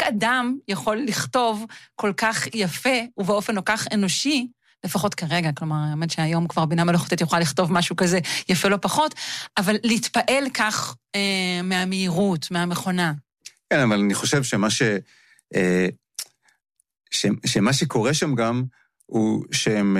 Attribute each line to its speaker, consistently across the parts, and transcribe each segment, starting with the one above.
Speaker 1: שרק אדם יכול לכתוב כל כך יפה ובאופן כל כך אנושי, לפחות כרגע, כלומר, האמת שהיום כבר בינה מלאכותית יכולה לכתוב משהו כזה יפה לא פחות, אבל להתפעל כך מהמהירות, מהמכונה.
Speaker 2: כן, אבל אני חושב שמה שקורה שם גם, הוא שהם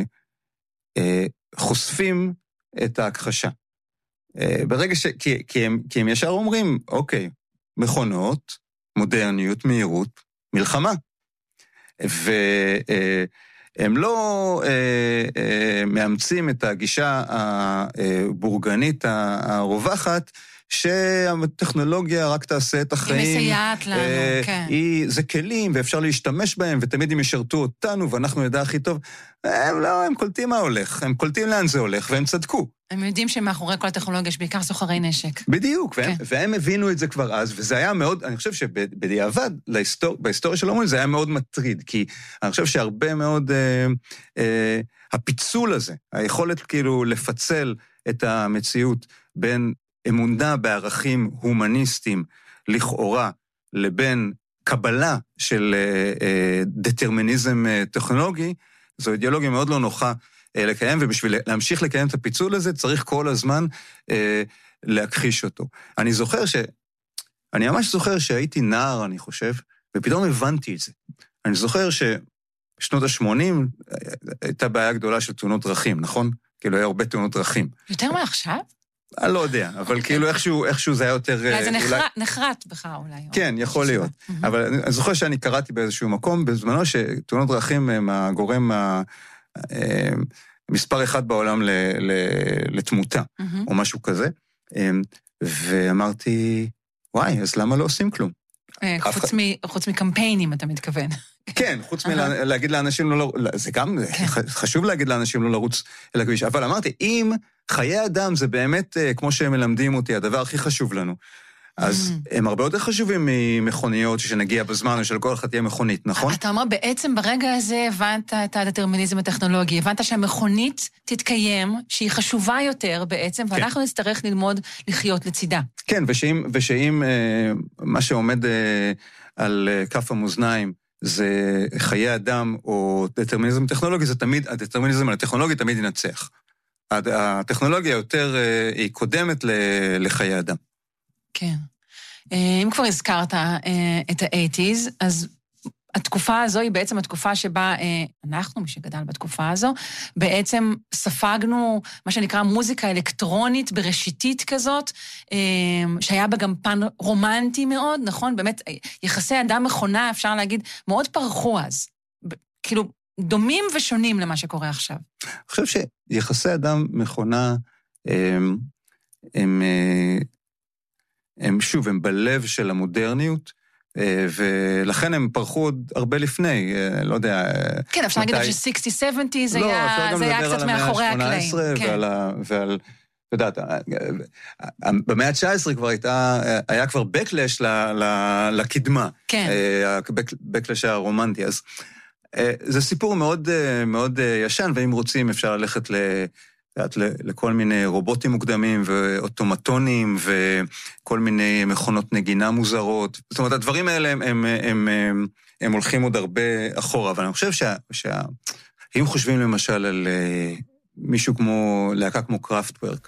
Speaker 2: חושפים את ההכחשה. ברגע כי הם ישר אומרים, אוקיי, מכונות, מודרניות, מהירות, מלחמה. והם לא מאמצים את הגישה הבורגנית הרווחת, שהטכנולוגיה רק תעשה את החיים.
Speaker 1: היא מסייעת לנו, כן.
Speaker 2: זה כלים, ואפשר להשתמש בהם, ותמיד הם ישרתו אותנו, ואנחנו נדע הכי טוב. הם קולטים מה הולך, הם קולטים לאן זה הולך, והם צדקו.
Speaker 1: הם יודעים שמאחורי כל הטכנולוגיה יש בעיקר סוחרי נשק.
Speaker 2: בדיוק, והם הבינו את זה כבר אז, וזה היה מאוד, אני חושב שבדיעבד, בהיסטוריה של אומרים, זה היה מאוד מטריד, כי אני חושב שהרבה מאוד, הפיצול הזה, היכולת כאילו לפצל את המציאות בין אמונה בערכים הומניסטיים לכאורה, לבין קבלה של דטרמיניזם טכנולוגי, זו אידיאולוגיה מאוד לא נוחה לקיים, ובשביל להמשיך לקיים את הפיצול הזה, צריך כל הזמן להכחיש אותו. אני ממש זוכר שהייתי נער, אני חושב, ופתאום הבנתי את זה. אני זוכר שבשנות ה-80 הייתה בעיה גדולה של תאונות דרכים, נכון? כאילו היה הרבה תאונות דרכים.
Speaker 1: יותר מעכשיו?
Speaker 2: אני לא יודע, אבל כאילו איכשהו זה היה יותר...
Speaker 1: זה נחרט בך אולי.
Speaker 2: כן, יכול להיות. אבל אני זוכר שאני קראתי באיזשהו מקום, בזמנו שתאונות דרכים הם הגורם מספר אחד בעולם לתמותה, או משהו כזה, ואמרתי, וואי, אז למה לא עושים כלום?
Speaker 1: חוץ מקמפיינים, אתה מתכוון.
Speaker 2: כן, חוץ מלהגיד לאנשים לא... זה גם חשוב להגיד לאנשים לא לרוץ אל הכביש, אבל אמרתי, אם חיי אדם זה באמת, כמו שהם מלמדים אותי, הדבר הכי חשוב לנו, אז הם הרבה יותר חשובים ממכוניות שנגיע בזמן, או שלכל אחד תהיה מכונית, נכון?
Speaker 1: אתה אומר, בעצם ברגע הזה הבנת את הדטרמיניזם הטכנולוגי, הבנת שהמכונית תתקיים, שהיא חשובה יותר בעצם, ואנחנו נצטרך ללמוד לחיות לצידה.
Speaker 2: כן, ושאם מה שעומד על כף המאזניים, זה חיי אדם או דטרמיניזם טכנולוגי, זה תמיד, הדטרמיניזם הטכנולוגי תמיד ינצח. הטכנולוגיה יותר, היא קודמת לחיי אדם.
Speaker 1: כן. אם כבר הזכרת את ה-80s, אז התקופה הזו היא בעצם התקופה שבה אנחנו, מי שגדל בתקופה הזו, בעצם ספגנו מה שנקרא מוזיקה אלקטרונית בראשיתית כזאת, שהיה בה גם פן רומנטי מאוד, נכון? באמת, יחסי אדם מכונה, אפשר להגיד, מאוד פרחו אז. כאילו, דומים ושונים למה שקורה עכשיו.
Speaker 2: אני חושב שיחסי אדם מכונה, הם שוב, הם בלב של המודרניות, ולכן הם פרחו עוד הרבה לפני, לא יודע...
Speaker 1: כן, אפשר להגיד ש-60-70 זה היה קצת מאחורי הקלעים.
Speaker 2: ועל, אתה יודעת, במאה ה-19 כבר היה כבר בקלש לקדמה, בקלש הרומנטי, אז זה סיפור מאוד, מאוד ישן, ואם רוצים אפשר ללכת לכל מיני רובוטים מוקדמים ואוטומטונים וכל מיני מכונות נגינה מוזרות. זאת אומרת, הדברים האלה הם הולכים עוד הרבה אחורה, אבל אני חושב אם חושבים למשל על מישהו כמו, להקה כמו קראפטוורק,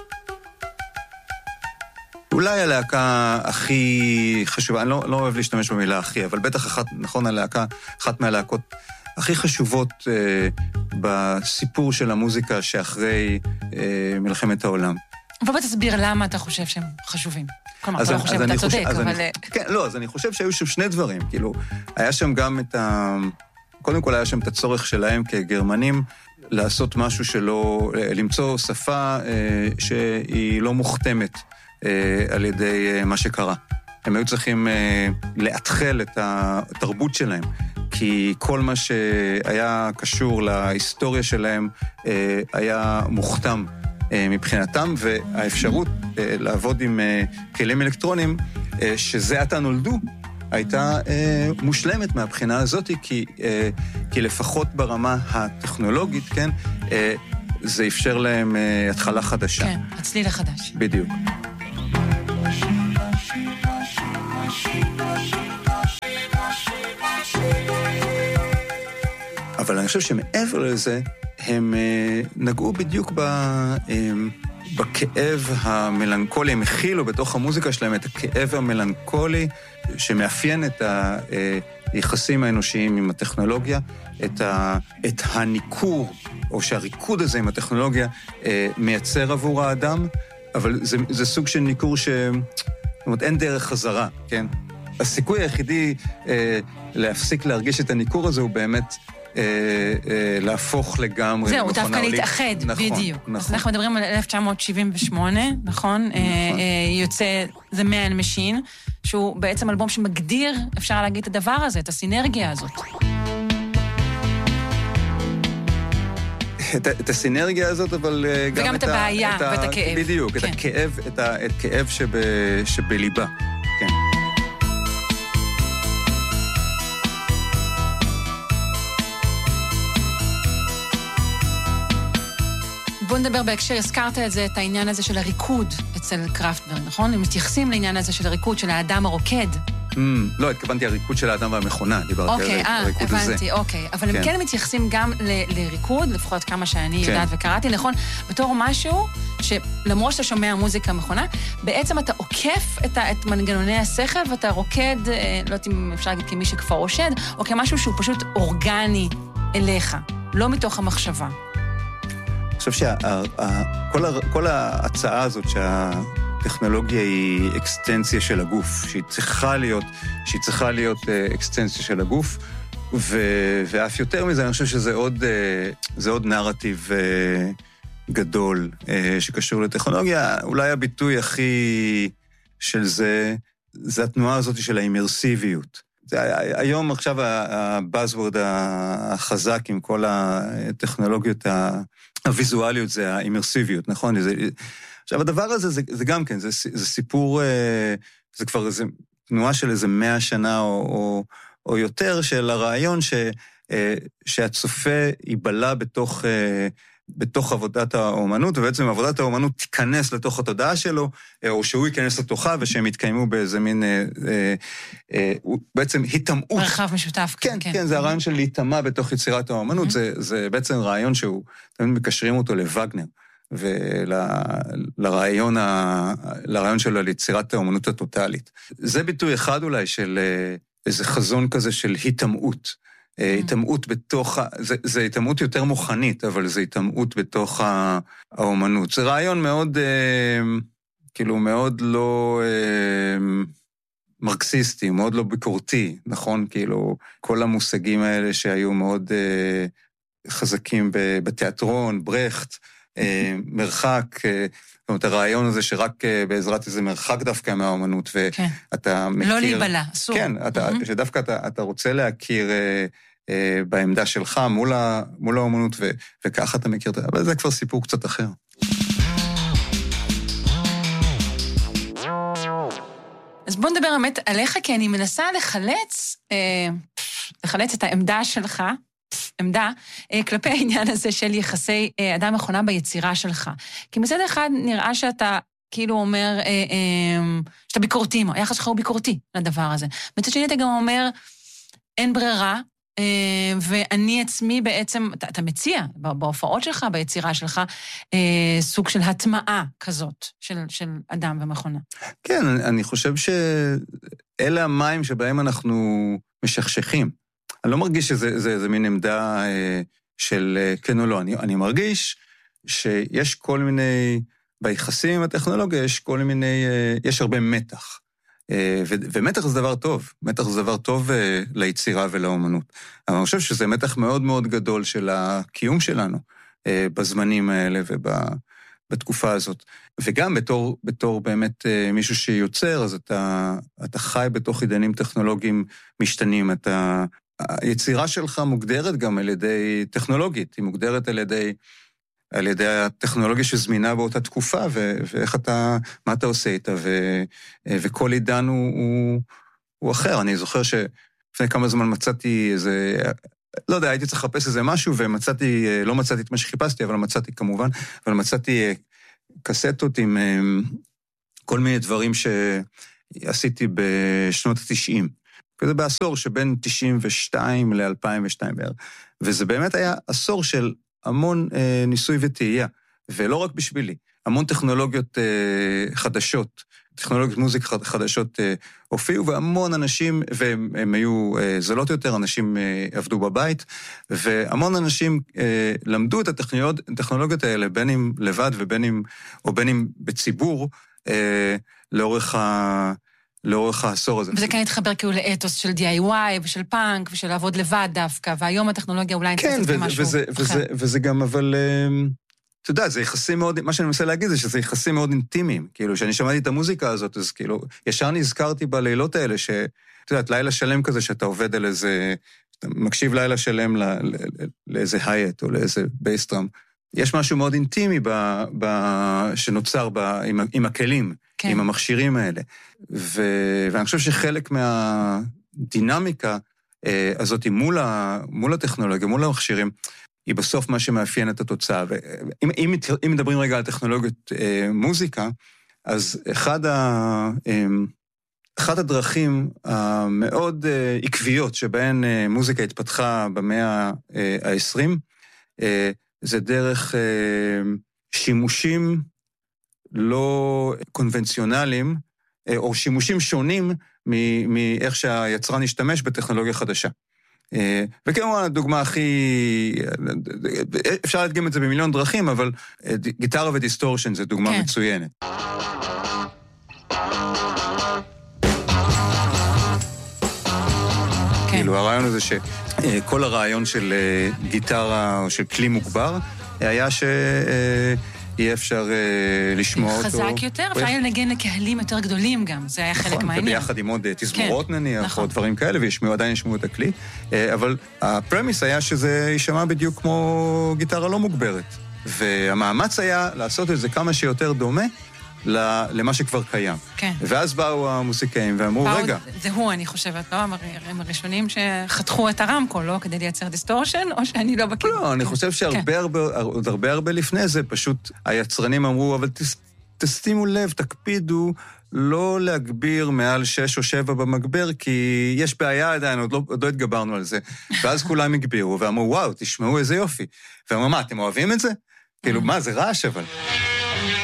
Speaker 2: אולי הלהקה הכי חשובה, אני לא אוהב להשתמש במילה הכי, אבל בטח נכון הלהקה, אחת מהלהקות הכי חשובות בסיפור של המוזיקה שאחרי מלחמת העולם.
Speaker 1: ובוא תסביר למה אתה חושב שהם חשובים. כלומר, אתה לא חושב, אתה צודק, אבל...
Speaker 2: כן, לא, אז אני חושב שהיו שם שני דברים. כאילו, היה שם גם קודם כל היה שם את הצורך שלהם כגרמנים, לעשות משהו שלא... למצוא שפה שהיא לא מוכתמת על ידי מה שקרה. הם היו צריכים להתחל את התרבות שלהם. כי כל מה שהיה קשור להיסטוריה שלהם היה מוכתם מבחינתם, והאפשרות לעבוד עם כלים אלקטרונים שזה עתה נולדו, הייתה מושלמת מהבחינה הזאת, כי לפחות ברמה הטכנולוגית, כן, זה אפשר להם התחלה חדשה.
Speaker 1: כן, הצליל החדש.
Speaker 2: בדיוק. אבל אני חושב שמעבר לזה, הם נגעו בדיוק בכאב המלנכולי, הם הכילו בתוך המוזיקה שלהם את הכאב המלנכולי, שמאפיין את היחסים האנושיים עם הטכנולוגיה, את הניכור, או שהריקוד הזה עם הטכנולוגיה מייצר עבור האדם, אבל זה סוג של ניכור זאת אומרת, אין דרך חזרה, כן? הסיכוי היחידי להפסיק להרגיש את הניכור הזה הוא באמת להפוך לגמרי.
Speaker 1: זהו, דווקא להתאחד, בדיוק. אז אנחנו מדברים על 1978, נכון? יוצא The Man Machine, שהוא בעצם אלבום שמגדיר, אפשר להגיד את הדבר הזה, את הסינרגיה הזאת.
Speaker 2: את הסינרגיה הזאת, אבל גם
Speaker 1: וגם את הבעיה ואת הכאב.
Speaker 2: בדיוק, את הכאב, את הכאב שבליבה. כן.
Speaker 1: בוא נדבר בהקשר, הזכרת את זה, את העניין הזה של הריקוד אצל קראפטברג, נכון? הם מתייחסים לעניין הזה של הריקוד, של האדם הרוקד.
Speaker 2: לא, התכוונתי הריקוד של האדם והמכונה, דיברתי על הריקוד הזה.
Speaker 1: הבנתי, אוקיי. אבל הם כן מתייחסים גם לריקוד, לפחות כמה שאני יודעת וקראתי, נכון? בתור משהו שלמרות שאתה שומע מוזיקה מכונה, בעצם אתה עוקף את מנגנוני השכל, ואתה רוקד, לא יודעת אם אפשר להגיד כמי שכבר רושד, או כמשהו שהוא פשוט אורגני אליך, לא מתוך המחשבה.
Speaker 2: אני חושב שכל ההצעה הזאת שהטכנולוגיה היא אקסטנציה של הגוף, שהיא צריכה להיות אקסטנציה של הגוף, ואף יותר מזה, אני חושב שזה עוד נרטיב גדול שקשור לטכנולוגיה. אולי הביטוי הכי של זה התנועה הזאת של האימרסיביות. היום עכשיו הבאזוורד החזק עם כל הטכנולוגיות הוויזואליות זה האימרסיביות, נכון? עכשיו הדבר הזה זה גם כן, זה סיפור, זה כבר איזו תנועה של איזה 100 שנה או יותר של הרעיון שהצופה ייבלה בתוך עבודת האומנות, ובעצם עבודת האומנות תיכנס לתוך התודעה שלו, או שהוא ייכנס לתוכה, ושהם יתקיימו באיזה מין, בעצם התאמות.
Speaker 1: מרחב משותף.
Speaker 2: כן, זה הרעיון של להתאמה בתוך יצירת האומנות, זה בעצם רעיון שהוא, תמיד מקשרים אותו לווגנר, ולרעיון שלו על יצירת האומנות הטוטלית. זה ביטוי אחד אולי של איזה חזון כזה של התאמות. התאמות בתוך, זה התאמות יותר מוכנית, אבל זה התאמות בתוך האומנות. זה רעיון מאוד, כאילו מאוד לא מרקסיסטי, מאוד לא ביקורתי, נכון? כאילו כל המושגים האלה שהיו מאוד חזקים בתיאטרון, ברכט, מרחק, זאת אומרת, הרעיון הזה שרק בעזרת איזה מרחק דווקא מהאומנות, ואתה מכיר...
Speaker 1: לא להיבלה, אסור.
Speaker 2: כן, שדווקא אתה רוצה להכיר בעמדה שלך מול האומנות, וככה אתה מכיר, אבל זה כבר סיפור קצת אחר.
Speaker 1: אז בוא נדבר באמת עליך, כי אני מנסה לחלץ את העמדה שלך, כלפי העניין הזה של יחסי אדם מכונה ביצירה שלך. כי מצד אחד נראה שאתה כאילו אומר, שאתה ביקורתי, היחס שלך הוא ביקורתי לדבר הזה. מצד שני אתה גם אומר, אין ברירה, ואני עצמי בעצם, אתה מציע בהופעות שלך, ביצירה שלך, סוג של הטמעה כזאת, של אדם ומכונה.
Speaker 2: כן, אני חושב שאלה המים שבהם אנחנו משכשכים. אני לא מרגיש שזה מין עמדה של כן או לא. אני מרגיש שיש כל מיני, ביחסים עם הטכנולוגיה יש הרבה מתח. ומתח זה דבר טוב. מתח זה דבר טוב ליצירה ולאומנות. אבל אני חושב שזה מתח מאוד מאוד גדול של הקיום שלנו בזמנים האלה ובתקופה הזאת. וגם בתור באמת מישהו שיוצר, אז אתה חי בתוך עידנים טכנולוגיים משתנים, היצירה שלך מוגדרת גם על ידי טכנולוגית, היא מוגדרת על ידי הטכנולוגיה שזמינה באותה תקופה, ואיך מה אתה עושה איתה, וכל עידן הוא אחר. אני זוכר שלפני כמה זמן מצאתי איזה, לא יודע, הייתי צריך לחפש איזה משהו, לא מצאתי את מה שחיפשתי, אבל מצאתי כמובן, אבל מצאתי קסטות עם כל מיני דברים שעשיתי בשנות ה-90. כזה בעשור שבין 92 ל-2002 בערך. וזה באמת היה עשור של המון ניסוי וטעייה, ולא רק בשבילי, המון טכנולוגיות חדשות, טכנולוגיות מוזיק חדשות הופיעו, והמון אנשים, והם היו זולות יותר, אנשים עבדו בבית, והמון אנשים למדו את הטכנולוגיות האלה, בין אם לבד ובין אם בציבור, לאורך העשור הזה.
Speaker 1: וזה כאן התחבר כאילו לאתוס של DIY ושל פאנק ושל לעבוד לבד דווקא, והיום הטכנולוגיה אולי נתפסת כמשהו אחר.
Speaker 2: וזה גם, אבל אתה יודע, זה יחסים מאוד, מה שאני מנסה להגיד זה שזה יחסים מאוד אינטימיים, כאילו, שאני שמעתי את המוזיקה הזאת, אז כאילו, ישר נזכרתי בלילות האלה, אתה יודעת, לילה שלם כזה שאתה עובד על איזה, אתה מקשיב לילה שלם לאיזה הייט או לאיזה בייסטראם. יש משהו מאוד אינטימי שנוצר עם הכלים, כן. עם המכשירים האלה. ואני חושב שחלק מהדינמיקה הזאת מול הטכנולוגיה, מול המכשירים, היא בסוף מה שמאפיין את התוצאה. ואם מדברים רגע על טכנולוגיות מוזיקה, אז אחת הדרכים המאוד עקביות שבהן מוזיקה התפתחה במאה ה-20, זה דרך שימושים לא קונבנציונליים, או שימושים שונים מאיך שהיצרן השתמש בטכנולוגיה חדשה. וכמובן, הדוגמה הכי, אפשר להדגים את זה במיליון דרכים, אבל גיטרה ודיסטורשן זה דוגמה מצוינת. כאילו, הרעיון הזה שכל הרעיון של גיטרה או של כלי מוגבר, היה יהיה אפשר לשמוע אותו.
Speaker 1: חזק יותר, אפשר לנגן לקהלים יותר גדולים גם, זה היה חלק מהעניין.
Speaker 2: וביחד עם עוד תזמורות נניח, או דברים כאלה, ועדיין ישמעו את הכלי, אבל הפרמיס היה שזה יישמע בדיוק כמו גיטרה לא מוגברת, והמאמץ היה לעשות את זה כמה שיותר דומה, למה שכבר קיים.
Speaker 1: כן.
Speaker 2: ואז באו המוסיקאים ואמרו, רגע.
Speaker 1: זהו, אני חושבת, לא? הם הראשונים שחתכו את הרמקול, לא? כדי לייצר דיסטורשן, או שאני לא בקיא?
Speaker 2: לא, אני חושב שעוד הרבה לפני זה, פשוט היצרנים אמרו, אבל תשימו לב, תקפידו לא להגביר מעל 6 או 7 במגבר, כי יש בעיה עדיין, עוד לא התגברנו על זה. ואז כולם הגבירו, ואמרו, וואו, תשמעו איזה יופי. ואמרו, מה, אתם אוהבים את זה? כאילו, מה, זה רעש אבל.